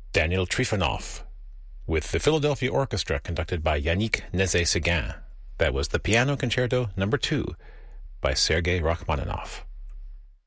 Daniel Trifonov, with the Philadelphia Orchestra conducted by Yannick Nézet-Séguin. That was the Piano Concerto No. 2 by Sergei Rachmaninoff.